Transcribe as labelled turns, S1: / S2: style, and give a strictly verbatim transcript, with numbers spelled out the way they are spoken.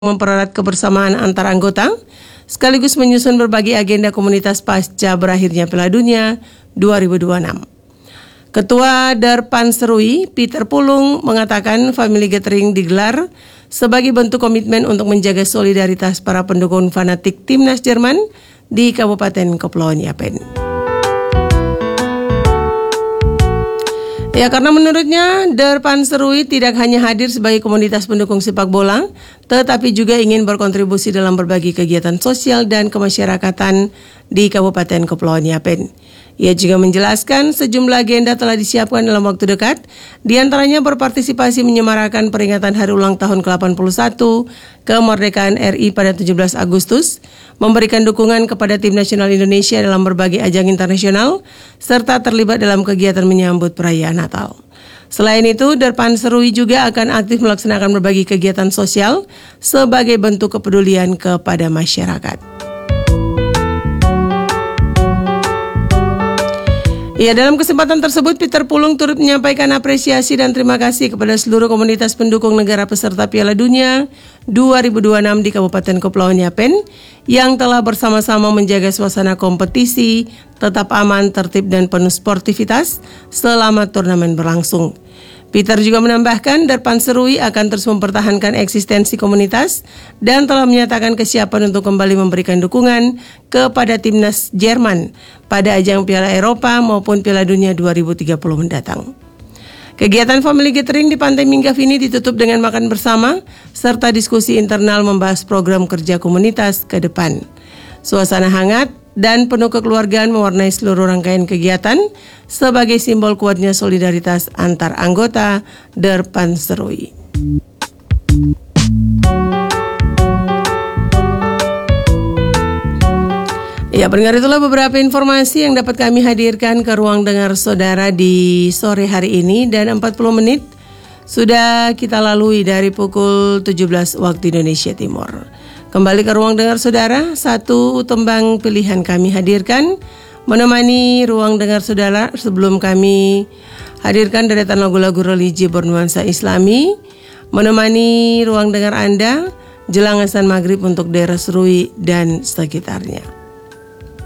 S1: mempererat kebersamaan antar anggota, sekaligus menyusun berbagai agenda komunitas pasca berakhirnya Piala Dunia dua ribu dua puluh enam. Ketua Derpanserui, Peter Pulung, mengatakan family gathering digelar sebagai bentuk komitmen untuk menjaga solidaritas para pendukung fanatik Timnas Jerman di Kabupaten Kepulauan Yapen. Ya, karena menurutnya Derpanserui tidak hanya hadir sebagai komunitas pendukung sepak bola, tetapi juga ingin berkontribusi dalam berbagai kegiatan sosial dan kemasyarakatan di Kabupaten Kepulauan Yapen. Ia juga menjelaskan sejumlah agenda telah disiapkan dalam waktu dekat, di antaranya berpartisipasi menyemarakan peringatan hari ulang tahun ke delapan puluh satu kemerdekaan R I pada tujuh belas Agustus, memberikan dukungan kepada tim nasional Indonesia dalam berbagai ajang internasional, serta terlibat dalam kegiatan menyambut perayaan Natal. Selain itu, Derpanserui juga akan aktif melaksanakan berbagai kegiatan sosial sebagai bentuk kepedulian kepada masyarakat. Ya, dalam kesempatan tersebut, Peter Pulung turut menyampaikan apresiasi dan terima kasih kepada seluruh komunitas pendukung negara peserta Piala Dunia dua ribu dua puluh enam di Kabupaten Kepulauan Yapen yang telah bersama-sama menjaga suasana kompetisi tetap aman, tertib, dan penuh sportivitas selama turnamen berlangsung. Peter juga menambahkan Derpanserui akan terus mempertahankan eksistensi komunitas dan telah menyatakan kesiapan untuk kembali memberikan dukungan kepada Timnas Jerman pada ajang Piala Eropa maupun Piala Dunia dua ribu tiga puluh mendatang. Kegiatan family gathering di Pantai Minggaf ini ditutup dengan makan bersama serta diskusi internal membahas program kerja komunitas ke depan. Suasana hangat dan penuh kekeluargaan mewarnai seluruh rangkaian kegiatan sebagai simbol kuatnya solidaritas antar anggota Derpanserui. Ya, pendengar, itulah beberapa informasi yang dapat kami hadirkan ke ruang dengar saudara di sore hari ini, dan empat puluh menit sudah kita lalui dari pukul tujuh belas waktu Indonesia Timur. Kembali ke ruang dengar saudara, satu tembang pilihan kami hadirkan menemani ruang dengar saudara sebelum kami hadirkan deretan lagu-lagu religi bernuansa Islami menemani ruang dengar Anda jelang azan maghrib untuk daerah Serui dan sekitarnya.